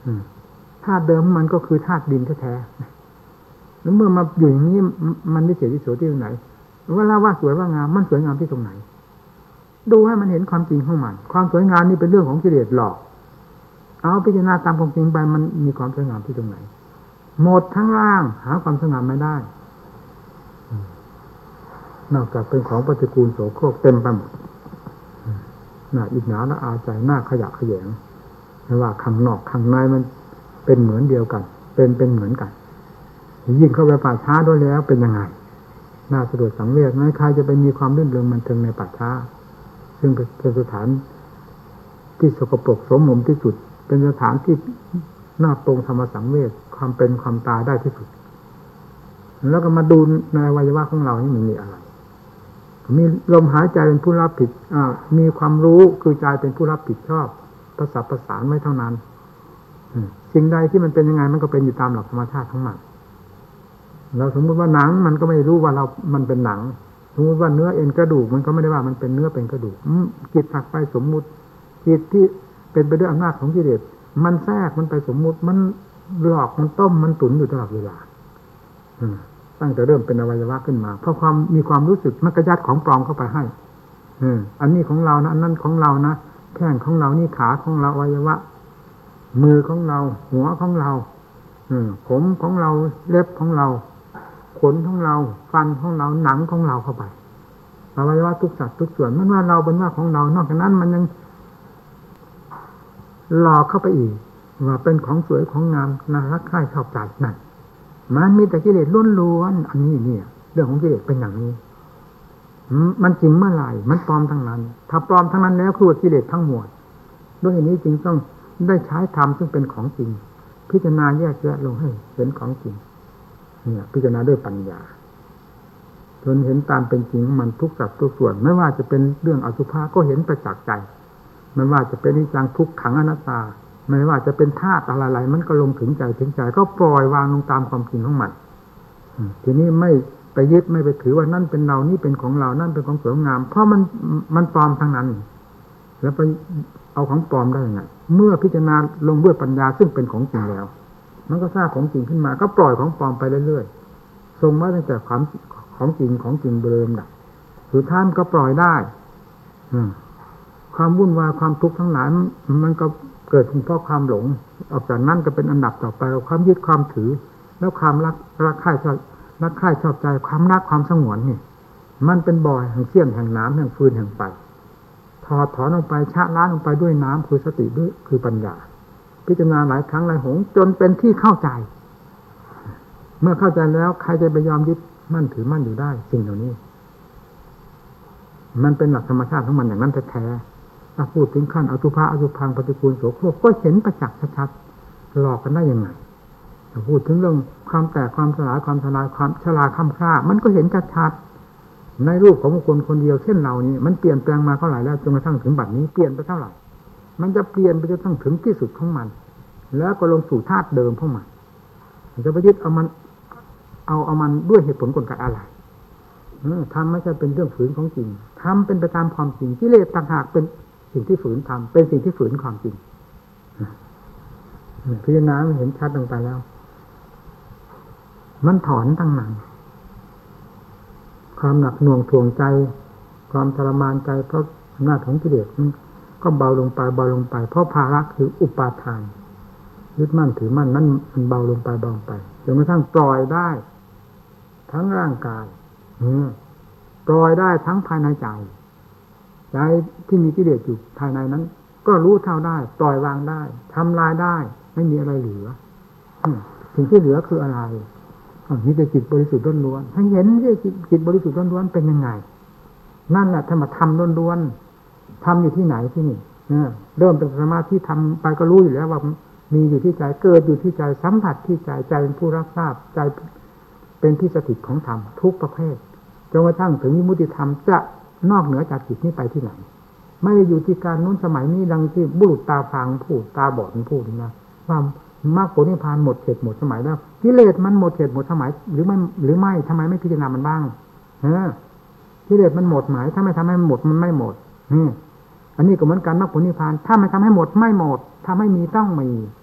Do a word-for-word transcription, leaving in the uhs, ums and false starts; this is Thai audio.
ธาตุเดิมมันก็คือธาตุดินแท้ๆแล้วเมื่อมาอยู่อย่างนี้มันวิเศษวิโสที่ตรงไหนว่าละว่าสวยว่างามมันสวยงามที่ตรงไหนดูให้มันเห็นความจริงของมันความสวยงามนี่เป็นเรื่องของกิเลสหลอกเอาพิจารณาตามความจริงไปมันมีความสวยงามที่ตรงไหนหมดทั้งร่างหาความสวยงามไม่ได้นอกจากเป็นของปฏิกูลโสโครกเต็มไปหมดน่าอิจฉาและอาใจน่าขยะแขยงไม่ว่าข้างนอกข้างในมันเป็นเหมือนเดียวกันเป็นเป็นเหมือนกันยิ่งเข้าไปป่าช้าด้วยแล้วเป็นยังไงน่าสะดุดสังเวชไหมใครจะไปมีความรื่นเริงมันเทิงในป่าช้าซึ่งเป็นสถานที่สกปรกโสมมที่สุดเป็นสถานที่น่าปรงธรรมสังเวชความเป็นความตายได้ที่สุดแล้วก็มาดูในอวัยวะของเรานี่มันมีอะไรมีลมหายใจเป็นผู้รับผิดมีความรู้คือใจเป็นผู้รับผิดชอบประสานประสานไว้เท่านั้นสิ่งใดที่มันเป็นยังไงมันก็เป็นอยู่ตามหลักธรรมชาติทั้งหมดเราสมมติว่าหนังมันก็ไม่รู้ว่าเรามันเป็นหนังสมมติว่าเนื้อเอ็นกระดูกมันก็ไม่ได้ว่ามันเป็นเนื้อเป็นกระดูกจิตหักไปสมมุติจิตที่เป็นไปด้วยอำนาจของกิเลสมันแทรกมันไปสมมุติมันหลอกมันต้มมันตุ๋นอยู่ตลอดเวลาตั้งแต่เริ่มเป็นอวัยวะขึ้นมาเพราะความมีความรู้สึกมันกระยัดของปลอมเข้าไปให้อันนี้ของเรานะอันนั้นของเรานะแข้งของเรานี่ขาของเราอวัยวะมือของเราหัวของเราผมของเราเล็บของเราขนของเราฟันของเราหนังของเราเข้าไปอวัยวะทุกสัดทุกส่วนมันว่าเราเป็นว่าของเรานอกจากนั้นมันยังหลอกเข้าไปอีกว่าเป็นของสวยของงามน่ารักใคร่ชอบใจนั่นมันมีแต่กิเลสล้วนๆอันนี้เนี่ยเรื่องของกิเลสเป็นอย่างนี้มันจริงเมื่อไหร่มันปลอมทั้งนั้นถ้าปลอมทั้งนั้นแล้วคือกิเลสทั้งหมดด้วยเหตุนี้จึงต้องได้ใช้ธรรมซึ่งเป็นของจริงพิจารณาแยกแยะลงให้เห็นของจริงเนี่ยพิจารณาด้วยปัญญาจนเห็นตามเป็นจริงของมันทุกสัดทุกส่วนไม่ว่าจะเป็นเรื่องอสุภะก็เห็นประจักษ์ใจไม่ว่าจะเป็นนิจังทุกขังอนัตตาไม่ว่าจะเป็นธาตุอะไรๆมันก็ลงถึงใจถึงใจก็ปล่อยวางลงตามความจริงของมันทีนี้ไม่ไปยึดไม่ไปถือว่านั่นเป็นเรานี่เป็นของเรานั่นเป็นของสวยงามเพราะมันมันปลอมทั้งนั้นแล้วไปเอาของปลอมได้ยังไงเมื่อพิจารณาลงด้วยปัญญาซึ่งเป็นของจริงแล้วมันก็ทราบของจริงขึ้นมาก็ปล่อยของปลอมไปเรื่อยๆทรงไว้ตั้งแต่ความของจริงของจริงเดิมดับสุดท้ายก็ปล่อยได้ความวุ่นวายความทุกข์ทั้งหลายมันก็เกิดเพราะความหลงออกจากนั้นก็เป็นอันดับต่อไปความยึดความถือแล้วความรักรักใคร่ชอบรักใคร่ชอบใจความรักความสงวนนี่มันเป็นบ่อแห่งเสี้ยนแห่งน้ำแห่งฟืนแห่งไฟถอดถอนลงไปชะล้างลงไปด้วยน้ำคือสติด้วยคือปัญญาพิจารณาหลายครั้งหลายหนจนเป็นที่เข้าใจเมื่อเข้าใจแล้วใครจะไปยอมยึดมั่นถือมั่นอยู่ได้สิ่งเหล่านี้มันเป็นหลักธรรมชาติของมันอย่างนั้นแท้ๆถ้าพูดถึงขั้นอสุภะอสุพังปฏิกูลโสโครกก็เห็นประจักษ์ชัดๆหลอกกันได้ยังไงถ้าพูดถึงเรื่องความแตกความสลายความทลายความชราค่ำค่ามันก็เห็นชัดๆในรูปของบุคคลคนเดียวเช่นเรานี่มันเปลี่ยนแปลงมาเท่าไหร่แล้วจนกระทั่งถึงบัดนี้เปลี่ยนไปเท่าไหร่มันจะเปลี่ยนไปจนทั้งถึงที่สุดของมันแล้วก็ลงสู่ธาตุเดิมของมันจะไปยึดเอามันเอาเอามันด้วยเหตุผลกลไกอะไรทำไม่ใช่เป็นเรื่องฝืนของจริงทำเป็นไปตามความจริงกิเลสต่างหากเป็นสิ่งที่ฝืนทำเป็นสิ่งที่ฝืนความจริงพิจารณาเห็นชัดลงไปแล้วมันถอนตั้งนั้นความหนักหน่วงทวงใจความทรมานใจเพราะอำนาจของกิเลสมันก็เบาลงไปเบาลงไปเพราะภาระคืออุปาทานยึดมั่นถือมั่นนั้นมันเบาลงไปเบาลงไปจนกระทั่งปล่อยได้ทั้งร่างกายปล่อยได้ทั้งภายในใจใจที่มีกิเลสอยู่ภายในนั้นก็รู้เท่าได้ปล่อยวางได้ทำลายได้ไม่มีอะไรเหลือสิ่งที่เหลือคืออะไรนี่จะจิตบริสุทธิ์ล้วนๆให้เห็นที่จิตบริสุทธิ์ล้วนๆเป็นยังไงนั่นแหละธรรมธรรมล้วนๆทำอยู่ที่ไหนที่นี่เริ่มเป็นสมาธิทำไปก็รู้อยู่แล้วว่ามีอยู่ที่ใจเกิดอยู่ที่ใจสัมผัสที่ใจใจเป็นผู้รับทราบใจเป็นที่สถิตของธรรมทุกประเภทจนกระทั่งถึงวิมุตติธรรมจะนอกเหนือจากจิตนี้ไปที่ไหนไม่ได้อยู่ที่การนู้นสมัยนี้ดังที่บุรุษตาพางพูดตาบอดพูดนะว่ามรรคผลนิพพานหมดเขตหมดสมัยแล้วกิเลสมันหมดเขตหมดสมัยหรือไม่หรือไม่ทำไมไม่พิจารณามันบ้างเออกิเลสมันหมดหมายถ้าไม่ทำให้มันหมดมันไม่หมดนี่อันนี้ก็เหมือนกันมรรคผลนิพพานถ้าไม่ทำให้หมดไม่หมดถ้าไม่มีต้องมี